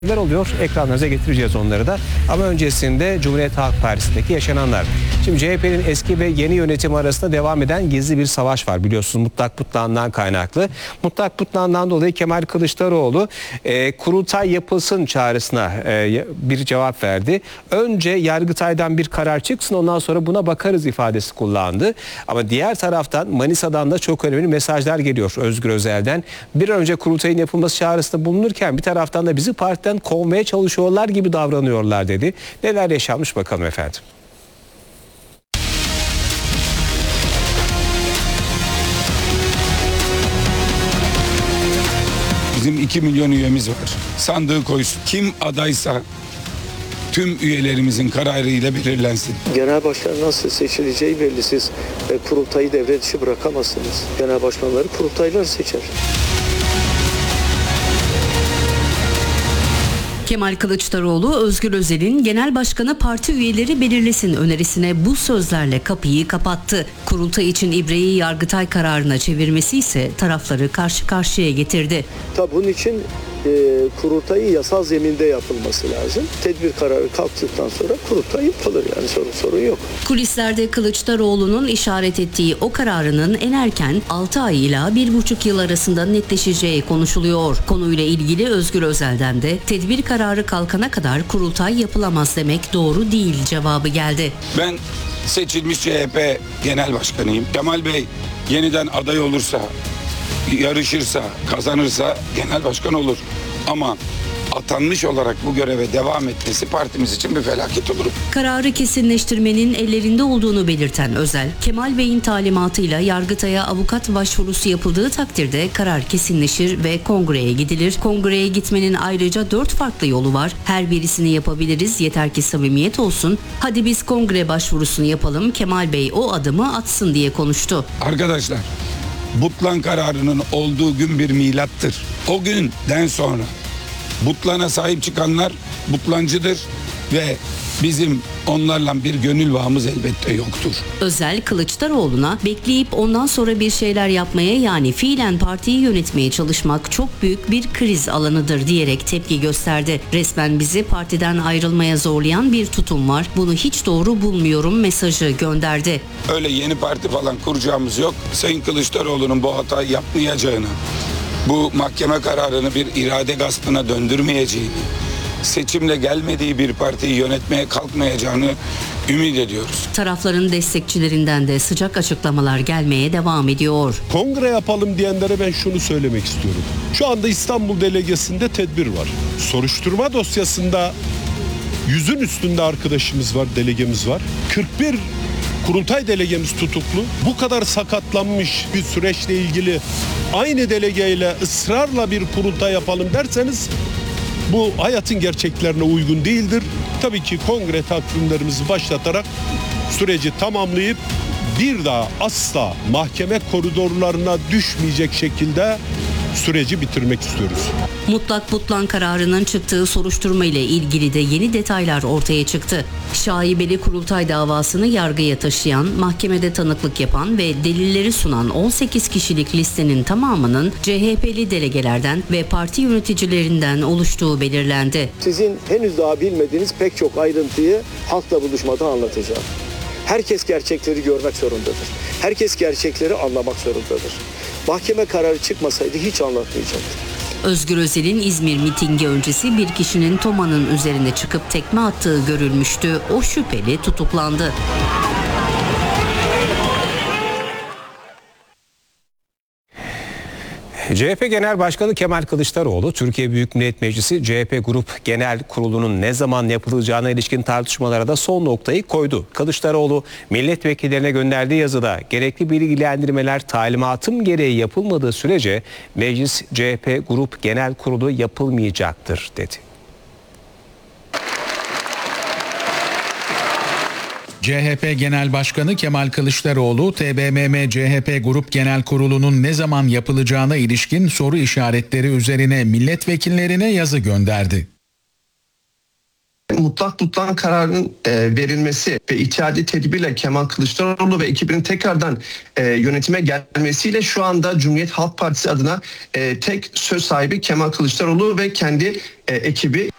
Neler oluyor? Ekranlarınıza getireceğiz onları da. Ama öncesinde Cumhuriyet Halk Partisi'ndeki yaşananlar. Şimdi CHP'nin eski ve yeni yönetim arasında devam eden gizli bir savaş var. Biliyorsunuz mutlak putlağından kaynaklı. Mutlak putlağından dolayı Kemal Kılıçdaroğlu kurultay yapılsın çağrısına bir cevap verdi. Önce Yargıtay'dan bir karar çıksın, ondan sonra buna bakarız ifadesi kullandı. Ama diğer taraftan Manisa'dan da çok önemli mesajlar geliyor Özgür Özel'den. Bir an önce kurultayın yapılması çağrısında bulunurken bir taraftan da bizi partiden kovmaya çalışıyorlar gibi davranıyorlar dedi. Neler yaşanmış bakalım efendim. Bizim 2 milyon üyemiz var. Sandığı koysun. Kim adaysa tüm üyelerimizin kararıyla belirlensin. Genel başkan nasıl seçileceği belli. Siz kurultayı devre dışı bırakamazsınız. Genel başkanları kurultaylar seçer. Kemal Kılıçdaroğlu, Özgür Özel'in genel başkanı parti üyeleri belirlesin önerisine bu sözlerle kapıyı kapattı. Kurultay için ibreyi Yargıtay kararına çevirmesi ise tarafları karşı karşıya getirdi. Tabii bunun için kurultayın yasal zeminde yapılması lazım. Tedbir kararı kalktıktan sonra kurultay yapılır, yani sorun yok. Kulislerde Kılıçdaroğlu'nun işaret ettiği o kararının en erken 6 ay ila 1,5 yıl arasında netleşeceği konuşuluyor. Konuyla ilgili Özgür Özel'den de tedbir kararı kalkana kadar kurultay yapılamaz demek doğru değil cevabı geldi. Ben seçilmiş CHP Genel Başkanıyım. Kemal Bey yeniden aday olursa, yarışırsa, kazanırsa genel başkan olur. Ama atanmış olarak bu göreve devam etmesi partimiz için bir felaket olur. Kararı kesinleştirmenin ellerinde olduğunu belirten Özel, Kemal Bey'in talimatıyla Yargıtay'a avukat başvurusu yapıldığı takdirde karar kesinleşir ve kongreye gidilir. Kongreye gitmenin ayrıca 4 farklı yolu var. Her birisini yapabiliriz, yeter ki samimiyet olsun. Hadi biz kongre başvurusunu yapalım, Kemal Bey o adımı atsın diye konuştu. Arkadaşlar, Butlan kararının olduğu gün bir milattır. O günden sonra Butlan'a sahip çıkanlar Butlancıdır ve bizim onlarla bir gönül bağımız elbette yoktur. Özel, Kılıçdaroğlu'na bekleyip ondan sonra bir şeyler yapmaya, yani fiilen partiyi yönetmeye çalışmak çok büyük bir kriz alanıdır diyerek tepki gösterdi. Resmen bizi partiden ayrılmaya zorlayan bir tutum var. Bunu hiç doğru bulmuyorum mesajı gönderdi. Öyle yeni parti falan kuracağımız yok. Sayın Kılıçdaroğlu'nun bu hatayı yapmayacağını, bu mahkeme kararını bir irade gaspına döndürmeyeceğini, seçimle gelmediği bir partiyi yönetmeye kalkmayacağını ümit ediyoruz. Tarafların destekçilerinden de sıcak açıklamalar gelmeye devam ediyor. Kongre yapalım diyenlere ben şunu söylemek istiyorum. Şu anda İstanbul Delegesinde tedbir var. Soruşturma dosyasında 100'ün üstünde arkadaşımız var, delegemiz var. 41 kurultay delegemiz tutuklu. Bu kadar sakatlanmış bir süreçle ilgili aynı delegeyle ısrarla bir kurultay yapalım derseniz bu hayatın gerçeklerine uygun değildir. Tabii ki kongre takvimlerimizi başlatarak süreci tamamlayıp bir daha asla mahkeme koridorlarına düşmeyecek şekilde süreci bitirmek istiyoruz. Mutlak Putlan kararının çıktığı soruşturma ile ilgili de yeni detaylar ortaya çıktı. Şaibeli kurultay davasını yargıya taşıyan, mahkemede tanıklık yapan ve delilleri sunan 18 kişilik listenin tamamının CHP'li delegelerden ve parti yöneticilerinden oluştuğu belirlendi. Sizin henüz daha bilmediğiniz pek çok ayrıntıyı halkla buluşmada anlatacağım. Herkes gerçekleri görmek zorundadır. Herkes gerçekleri anlamak zorundadır. Mahkeme kararı çıkmasaydı hiç anlatmayacaktı. Özgür Özel'in İzmir mitingi öncesi bir kişinin Toma'nın üzerine çıkıp tekme attığı görülmüştü. O şüpheli tutuklandı. CHP Genel Başkanı Kemal Kılıçdaroğlu, Türkiye Büyük Millet Meclisi CHP Grup Genel Kurulu'nun ne zaman yapılacağına ilişkin tartışmalara da son noktayı koydu. Kılıçdaroğlu, milletvekillerine gönderdiği yazıda gerekli bilgilendirmeler talimatım gereği yapılmadığı sürece Meclis CHP Grup Genel Kurulu yapılmayacaktır dedi. CHP Genel Başkanı Kemal Kılıçdaroğlu, TBMM CHP Grup Genel Kurulu'nun ne zaman yapılacağına ilişkin soru işaretleri üzerine milletvekillerine yazı gönderdi. mutlak tutuklan kararının verilmesi ve ihtiyadi tedbirle Kemal Kılıçdaroğlu ve ekibinin tekrardan yönetime gelmesiyle şu anda Cumhuriyet Halk Partisi adına tek söz sahibi Kemal Kılıçdaroğlu ve kendi ekibi.